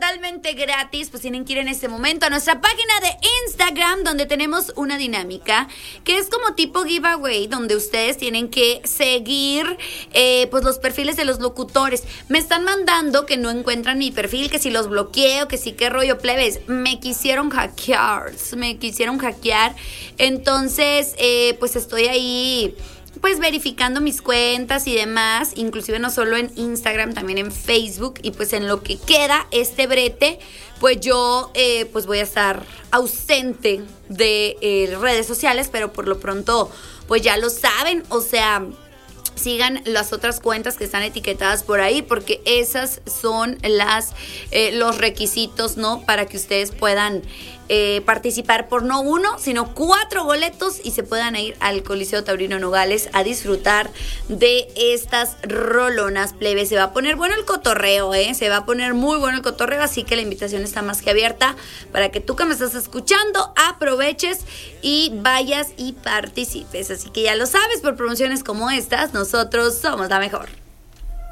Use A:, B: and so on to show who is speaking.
A: totalmente gratis, pues tienen que ir en este momento a nuestra página de Instagram, donde tenemos una dinámica que es como tipo giveaway, donde ustedes tienen que seguir pues los perfiles de los locutores. Me están mandando que no encuentran mi perfil, que si los bloqueo, que si qué rollo, plebes. Me quisieron hackear. Entonces, pues estoy ahí pues verificando mis cuentas y demás, inclusive no solo en Instagram, también en Facebook, y pues en lo que queda este brete, pues yo pues voy a estar ausente de redes sociales, pero por lo pronto pues ya lo saben, o sea, sigan las otras cuentas que están etiquetadas por ahí, porque esas son los requisitos, ¿no? Para que ustedes puedan participar por no 1, sino 4 boletos y se puedan ir al Coliseo Taurino Nogales a disfrutar de estas rolonas, plebe. Se va a poner bueno el cotorreo, se va a poner muy bueno el cotorreo, así que la invitación está más que abierta para que tú que me estás escuchando aproveches y vayas y participes. Así que ya lo sabes, por promociones como estas, nosotros somos la mejor.